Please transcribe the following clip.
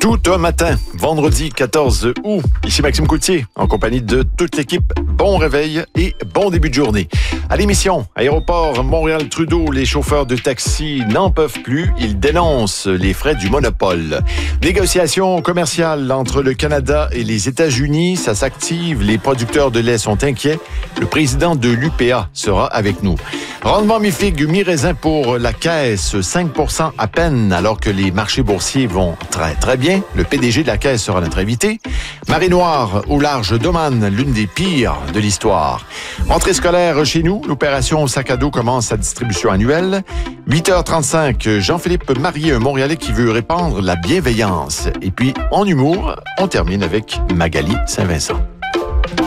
Tout un matin, vendredi 14 août. Ici Maxime Coutier, en compagnie de toute l'équipe. Bon réveil et bon début de journée. À l'émission, aéroport Montréal-Trudeau, les chauffeurs de taxi n'en peuvent plus. Ils dénoncent les frais du monopole. Négociations commerciales entre le Canada et les États-Unis, ça s'active. Les producteurs de lait sont inquiets. Le président de l'UPA sera avec nous. Rendement mi-figue, mi-raisin pour la Caisse, 5% à peine, alors que les marchés boursiers vont très, très bien. Le PDG de la Caisse sera notre invité. Marée noire au large d'Oman, l'une des pires de l'histoire. Rentrée scolaire chez nous, l'opération Sac à dos commence sa distribution annuelle. 8h35, Jean-Philippe Marié, un Montréalais qui veut répandre la bienveillance. Et puis, en humour, on termine avec Magali Saint-Vincent.